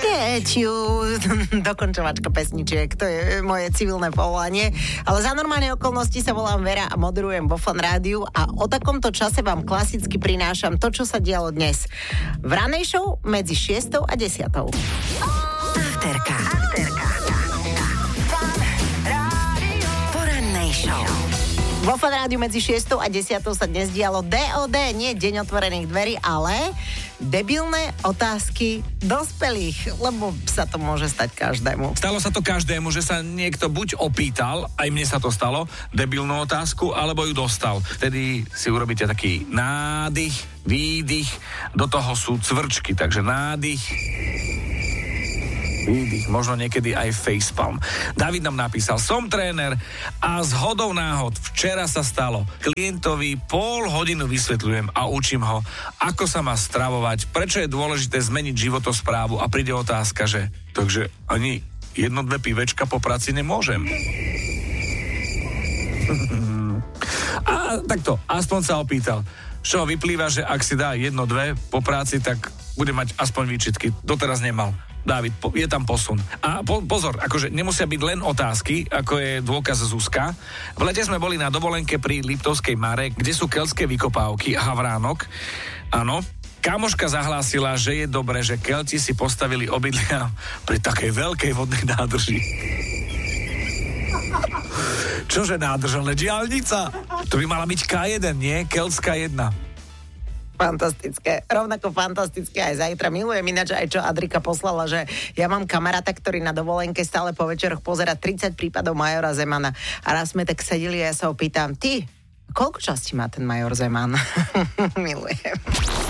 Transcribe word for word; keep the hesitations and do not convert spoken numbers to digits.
Sketchu, dokončovačka pesničiek, to je moje civilné povolanie, ale za normálne okolnosti sa volám Vera a moderujem vo Fan Rádiu a o takomto čase vám klasicky prinášam to, čo sa dialo dnes. V ranej show medzi šiestou a desiatou. Afterka. Afterka. Porannej show. Vo Fan Rádiu medzi šiestou a desiatou sa dnes dialo dé ó dé, nie deň otvorených dverí, ale debilné otázky dospelých, lebo sa to môže stať každému. Stalo sa to každému, že sa niekto buď opýtal, aj mne sa to stalo, debilnú otázku, alebo ju dostal. Vtedy si urobíte taký nádych, výdych, do toho sú cvrčky, takže nádych, výdych, možno niekedy aj facepalm. David nám napísal, som tréner a z hodou náhod včera sa stalo. Klientovi pol hodinu vysvetľujem a učím ho, ako sa má stravovať, prečo je dôležité zmeniť životosprávu a príde otázka, že takže ani jedno, dve pivečka po práci nemôžem. A takto, aspoň sa opýtal. Čo vyplýva, že ak si dá jedno, dve po práci, tak bude mať aspoň výčitky. Doteraz nemal. Dávid, je tam posun. A po, pozor, akože nemusia byť len otázky, ako je dôkaz Zuzka. V lete sme boli na dovolenke pri Liptovskej Mare, kde sú keľtské vykopávky a havránok. Áno, kamoška zahlásila, že je dobré, že Kelti si postavili obydlia pri takej veľkej vodnej nádrži. Čože nádrž, ale diaľnica? To by mala byť ká jeden, nie? Keltská jedna. Fantastické, rovnako fantastické aj zajtra. Milujem ináč aj čo Adrika poslala, že ja mám kamaráta, ktorý na dovolenke stále po večeroch pozerá tridsať prípadov Majora Zemana. A raz sme tak sedeli a ja sa ho pýtam, ty, koľko častí má ten Major Zeman? Milujem.